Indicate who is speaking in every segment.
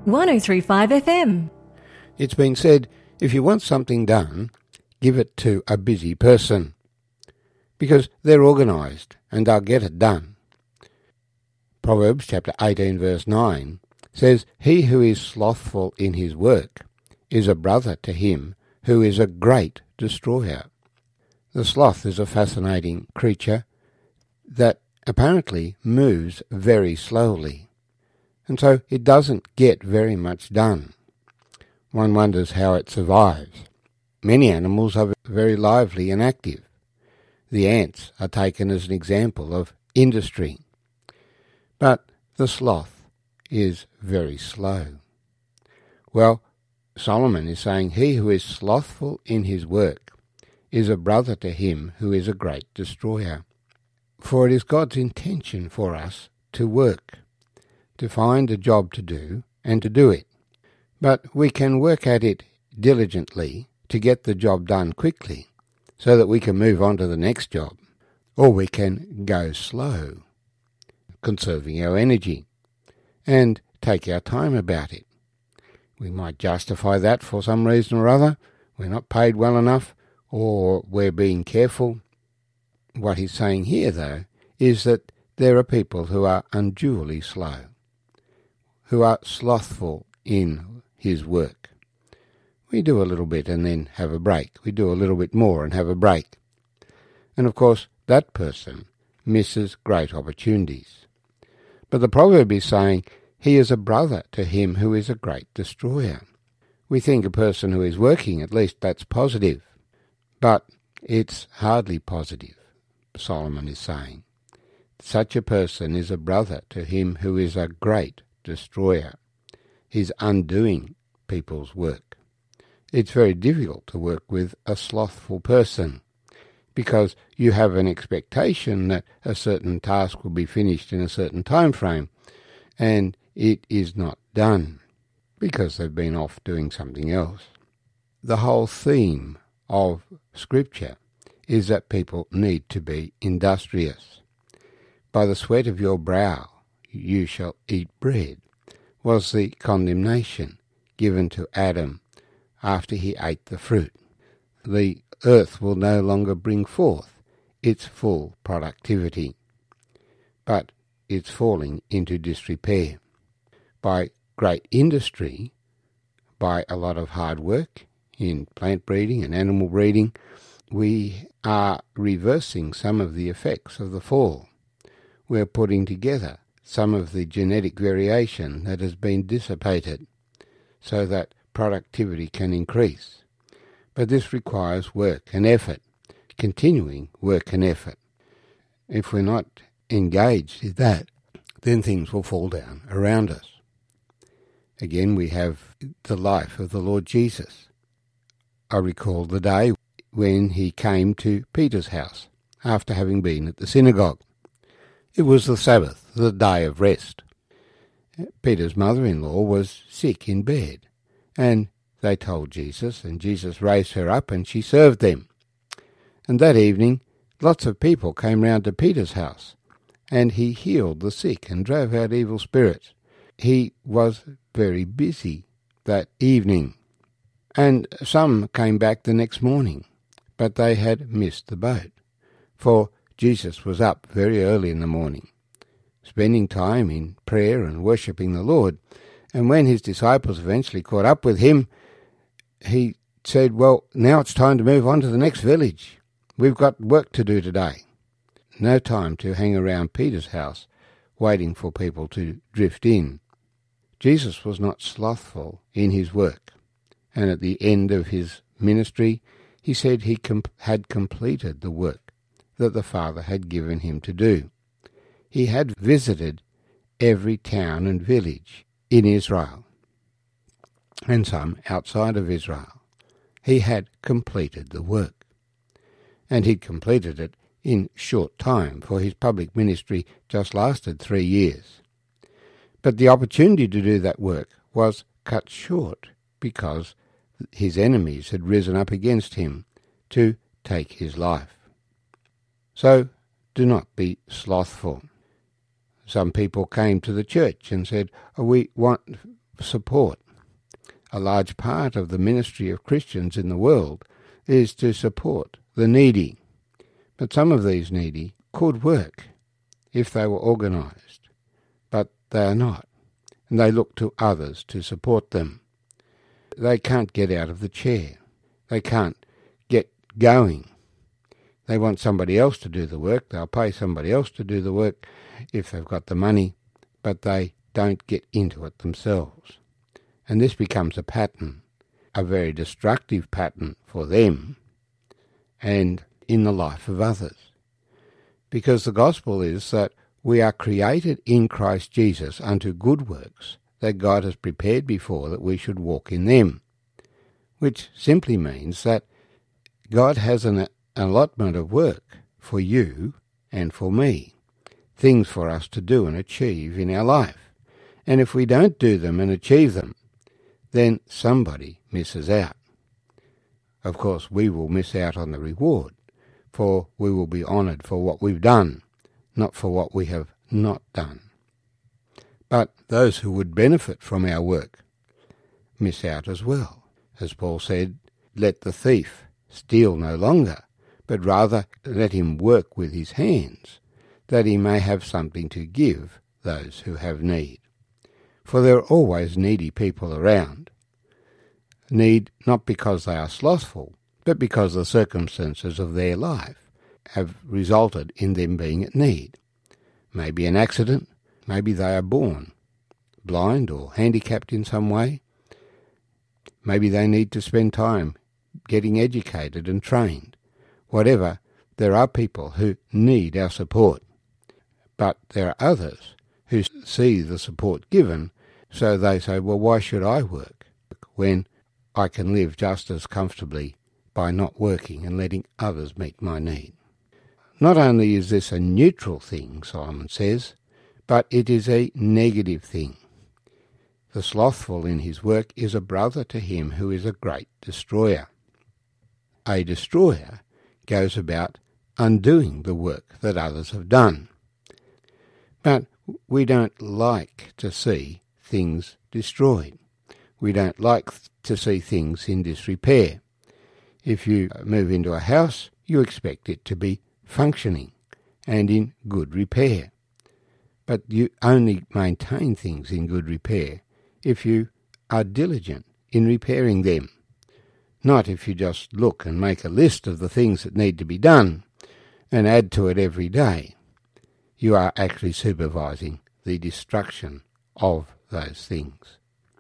Speaker 1: 1035 FM.
Speaker 2: It's been said, if you want something done, give it to a busy person, because they're organised and they'll get it done. Proverbs chapter 18 verse 9 says, "He who is slothful in his work is a brother to him who is a great destroyer." The sloth is a fascinating creature that apparently moves very slowly, and so it doesn't get very much done. One wonders how it survives. Many animals are very lively and active. The ants are taken as an example of industry. But the sloth is very slow. Well, Solomon is saying, "He who is slothful in his work is a brother to him who is a great destroyer." For it is God's intention for us to work, to find a job to do and to do it. But we can work at it diligently to get the job done quickly so that we can move on to the next job. Or we can go slow, conserving our energy, and take our time about it. We might justify that for some reason or other. We're not paid well enough, or we're being careful. What he's saying here, though, is that there are people who are unduly slow, who are slothful in his work. We do a little bit and then have a break. We do a little bit more and have a break. And of course, that person misses great opportunities. But the proverb is saying, he is a brother to him who is a great destroyer. We think a person who is working, at least that's positive. But it's hardly positive, Solomon is saying. Such a person is a brother to him who is a great destroyer. He's undoing people's work. It's very difficult to work with a slothful person because you have an expectation that a certain task will be finished in a certain time frame, and it is not done because they've been off doing something else. The whole theme of Scripture is that people need to be industrious. By the sweat of your brow you shall eat bread, was the condemnation given to Adam after he ate the fruit. The earth will no longer bring forth its full productivity, but it's falling into disrepair. By great industry, by a lot of hard work in plant breeding and animal breeding, we are reversing some of the effects of the fall. We're putting together some of the genetic variation that has been dissipated so that productivity can increase. But this requires work and effort, continuing work and effort. If we're not engaged in that, then things will fall down around us. Again, we have the life of the Lord Jesus. I recall the day when he came to Peter's house after having been at the synagogue. It was the Sabbath, the day of rest. Peter's mother-in-law was sick in bed, and they told Jesus, and Jesus raised her up and she served them. And that evening, lots of people came round to Peter's house, and he healed the sick and drove out evil spirits. He was very busy that evening, and some came back the next morning, but they had missed the boat, for Jesus was up very early in the morning, spending time in prayer and worshipping the Lord. And when his disciples eventually caught up with him, he said, "Well, now it's time to move on to the next village. We've got work to do today." No time to hang around Peter's house waiting for people to drift in. Jesus was not slothful in his work, and at the end of his ministry, he said he had completed the work that the Father had given him to do. He had visited every town and village in Israel, and some outside of Israel. He had completed the work, and he'd completed it in short time, for his public ministry just lasted 3 years. But the opportunity to do that work was cut short because his enemies had risen up against him to take his life. So do not be slothful. Some people came to the church and said, "Oh, we want support. A large part of the ministry of Christians in the world is to support the needy. But some of these needy could work if they were organised, but they are not, and they look to others to support them. They can't get out of the chair. They can't get going. They want somebody else to do the work. They'll pay somebody else to do the work if they've got the money, but they don't get into it themselves. And this becomes a pattern, a very destructive pattern for them and in the life of others. Because the gospel is that we are created in Christ Jesus unto good works that God has prepared before that we should walk in them, which simply means that God has an allotment of work for you and for me, things for us to do and achieve in our life. And if we don't do them and achieve them, then somebody misses out. Of course, we will miss out on the reward, for we will be honoured for what we've done, not for what we have not done. But those who would benefit from our work miss out as well. As Paul said, let the thief steal no longer, but rather let him work with his hands, that he may have something to give those who have need. For there are always needy people around. Need not because they are slothful, but because the circumstances of their life have resulted in them being at need. Maybe an accident, maybe they are born blind or handicapped in some way. Maybe they need to spend time getting educated and trained. Whatever, there are people who need our support. But there are others who see the support given, so they say, well, why should I work when I can live just as comfortably by not working and letting others meet my need? Not only is this a neutral thing, Solomon says, but it is a negative thing. The slothful in his work is a brother to him who is a great destroyer. A destroyer goes about undoing the work that others have done. But we don't like to see things destroyed. We don't like to see things in disrepair. If you move into a house, you expect it to be functioning and in good repair. But you only maintain things in good repair if you are diligent in repairing them, not if you just look and make a list of the things that need to be done and add to it every day. You are actually supervising the destruction of those things.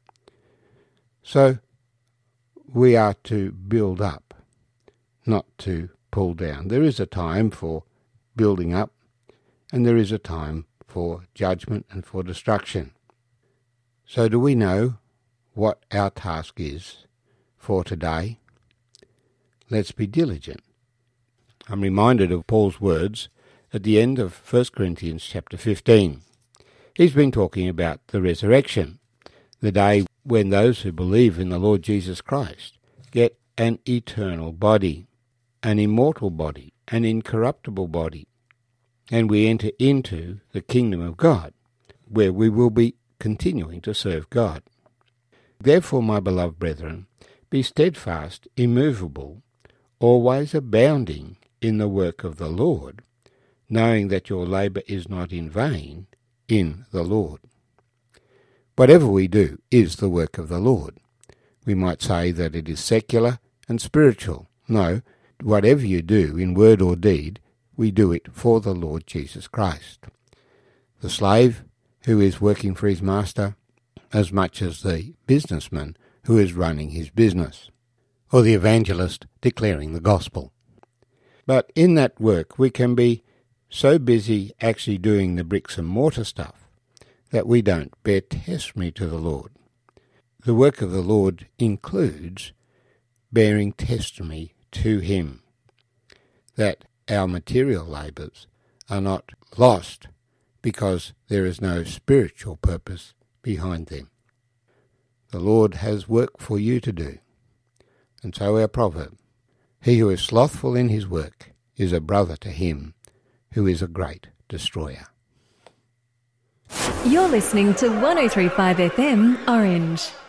Speaker 2: So we are to build up, not to pull down. There is a time for building up, and there is a time for judgment and for destruction. So do we know what our task is for today? Let's be diligent. I'm reminded of Paul's words at the end of 1 Corinthians chapter 15. He's been talking about the resurrection, the day when those who believe in the Lord Jesus Christ get an eternal body, an immortal body, an incorruptible body, and we enter into the kingdom of God, where we will be continuing to serve God. Therefore, my beloved brethren, be steadfast, immovable, always abounding in the work of the Lord, knowing that your labour is not in vain in the Lord. Whatever we do is the work of the Lord. We might say that it is secular and spiritual. No, whatever you do in word or deed, we do it for the Lord Jesus Christ. The slave who is working for his master as much as the businessman who is running his business, or the evangelist declaring the gospel. But in that work we can be so busy actually doing the bricks and mortar stuff that we don't bear testimony to the Lord. The work of the Lord includes bearing testimony to him, that our material labours are not lost because there is no spiritual purpose behind them. The Lord has work for you to do. And so our proverb, he who is slothful in his work, is a brother to him who is a great destroyer.
Speaker 1: You're listening to 103.5 FM Orange.